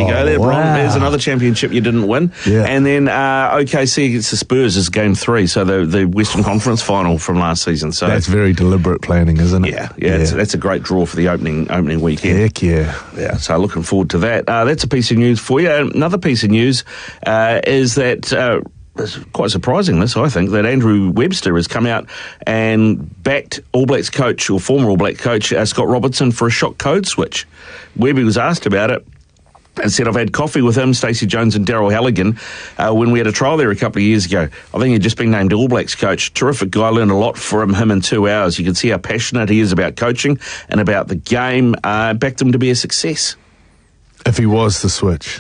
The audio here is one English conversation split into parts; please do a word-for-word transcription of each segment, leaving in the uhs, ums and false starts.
you go. There, wow. Bron. There's another championship you didn't win. Yeah. And then uh, O K C against the Spurs is game three, so the, the Western Conference final from last season. So That's very deliberate planning, isn't it? Yeah, yeah, yeah. It's, that's a great draw for the opening opening weekend. Heck yeah. Yeah, so looking forward to that. Uh, that's a piece of news for you. Another piece of news uh, is that... Uh, It's quite surprising, this, I think, that Andrew Webster has come out and backed All Blacks coach, or former All Black coach, uh, Scott Robertson, for a shock code switch. Webby was asked about it and said, I've had coffee with him, Stacey Jones and Daryl Halligan, uh, when we had a trial there a couple of years ago. I think he'd just been named All Blacks coach. Terrific guy, learned a lot from him in two hours. You can see how passionate he is about coaching and about the game. Uh, backed him to be a success. If he was to switch.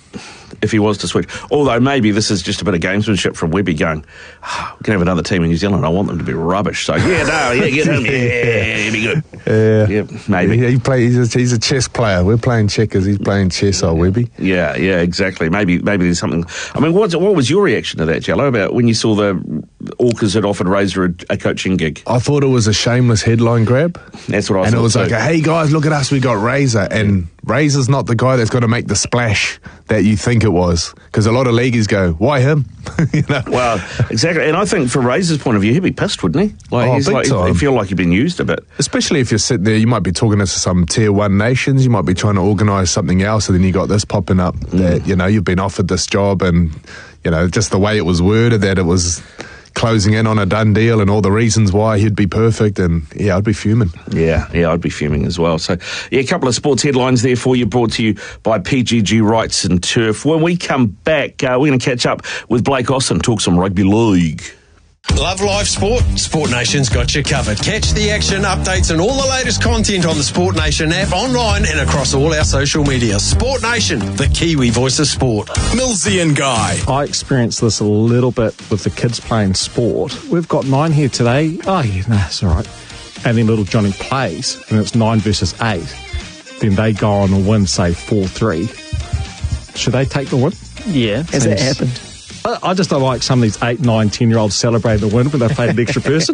If he was to switch. Although maybe this is just a bit of gamesmanship from Webby going, oh, we can have another team in New Zealand. I want them to be rubbish. So, yeah, no, yeah, get him. Yeah, he'd be good. Yeah. Yeah, maybe. He, he play, he's, a, he's a chess player. We're playing checkers. He's playing chess, old Webby. Yeah, yeah, exactly. Maybe maybe there's something. I mean, what, what was your reaction to that, Jello, about when you saw the Orcas had offered Razor a, a coaching gig? I thought it was a shameless headline grab. That's what I and thought. And it was too. like, hey, guys, look at us. We got Razor. And Razor's not the guy that's going to make the splash that you think it was. Because a lot of leaguers go, why him? you know? Well, exactly. And I think from Razor's point of view, he'd be pissed, wouldn't he? Like, oh, he's big like, time. He'd feel like he'd been used a bit. Especially if you're sitting there, you might be talking to some tier one nations, you might be trying to organise something else, and then you got this popping up mm. that, you know, you've been offered this job, and, you know, just the way it was worded, that it was closing in on a done deal and all the reasons why he'd be perfect, and yeah, I'd be fuming. Yeah, yeah, I'd be fuming as well. So, yeah, a couple of sports headlines there for you, brought to you by P G G Rights and Turf. When we come back, uh, we're going to catch up with Blake Austin, talk some rugby league. Love live sport? Sport Nation's got you covered. Catch the action, updates and all the latest content on the Sport Nation app, online and across all our social media. Sport Nation, the Kiwi voice of sport. Millsy and Guy. I experienced this a little bit with the kids playing sport. We've got nine here today. Oh, yeah, no, it's all right. And then little Johnny plays, and it's nine versus eight. Then they go on and win, say, four three. Should they take the win? Yeah. Has that happened? I just don't like some of these eight, nine, ten-year-olds celebrating the win when they played an extra person.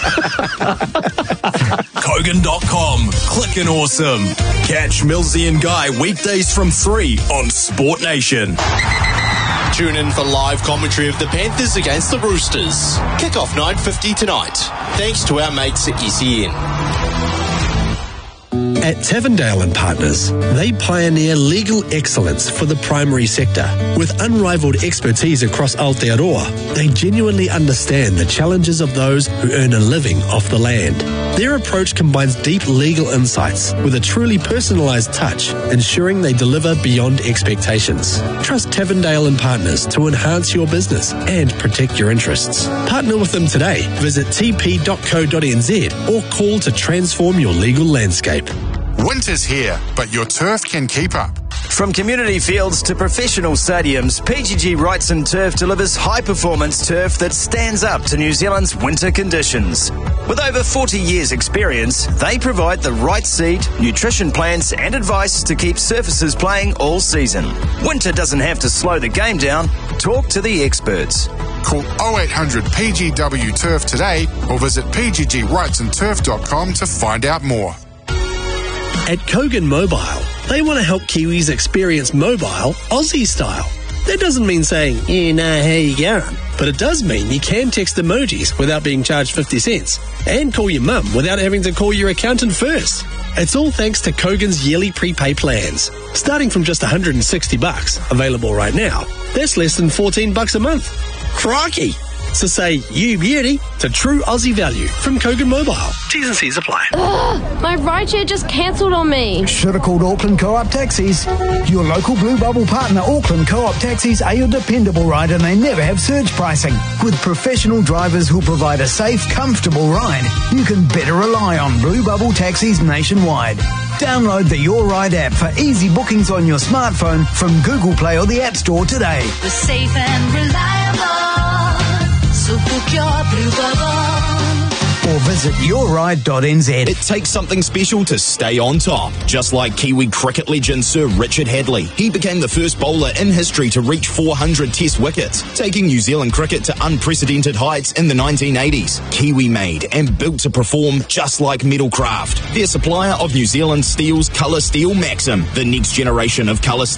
Kogan dot com. Clickin' awesome. Catch Millsy and Guy weekdays from three on Sport Nation. Tune in for live commentary of the Panthers against the Roosters. Kick-off nine fifty tonight. Thanks to our mates at S E N. At Tavendale and Partners, they pioneer legal excellence for the primary sector. With unrivaled expertise across Aotearoa, they genuinely understand the challenges of those who earn a living off the land. Their approach combines deep legal insights with a truly personalised touch, ensuring they deliver beyond expectations. Trust Tavendale and Partners to enhance your business and protect your interests. Partner with them today. Visit t p dot co dot n z or call to transform your legal landscape. Winter's here, but your turf can keep up. From community fields to professional stadiums, P G G Rights and Turf delivers high-performance turf that stands up to New Zealand's winter conditions. With over forty years' experience, they provide the right seed, nutrition plans and advice to keep surfaces playing all season. Winter doesn't have to slow the game down. Talk to the experts. Call oh eight hundred P G W Turf today or visit p g g rights and turf dot com to find out more. At Kogan Mobile, they want to help Kiwis experience mobile Aussie style. That doesn't mean saying, yeah, nah, how you going? But it does mean you can text emojis without being charged fifty cents and call your mum without having to call your accountant first. It's all thanks to Kogan's yearly prepay plans. Starting from just one hundred sixty bucks, available right now, that's less than fourteen bucks a month. Crikey! So say you beauty to true Aussie value from Kogan Mobile. T's and C's apply. Ugh, my rideshare just cancelled on me. Should have called Auckland Co-op Taxis. Your local Blue Bubble partner, Auckland Co-op Taxis, are your dependable ride, and they never have surge pricing. With professional drivers who'll provide a safe, comfortable ride, you can better rely on Blue Bubble Taxis nationwide. Download the Your Ride app for easy bookings on your smartphone from Google Play or the App Store today. We're safe and reliable. So book your Blue Bubble. Or visit your ride dot n z. It takes something special to stay on top. Just like Kiwi cricket legend Sir Richard Hadley. He became the first bowler in history to reach four hundred test wickets, taking New Zealand cricket to unprecedented heights in the nineteen eighties. Kiwi made and built to perform just like Metalcraft. Their supplier of New Zealand Steel's Colour Steel Maxim, the next generation of colour steel.